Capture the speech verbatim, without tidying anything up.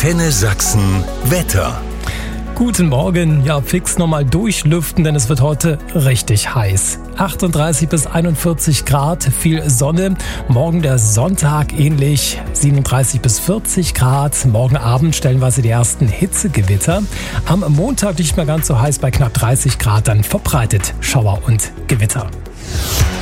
Antenne Sachsen Wetter. Guten Morgen, ja fix nochmal durchlüften, denn es wird heute richtig heiß. achtunddreißig bis einundvierzig Grad, viel Sonne. Morgen der Sonntag ähnlich, siebenunddreißig bis vierzig Grad. Morgen Abend stellenweise die ersten Hitzegewitter. Am Montag nicht mehr ganz so heiß bei knapp dreißig Grad, dann verbreitet Schauer und Gewitter.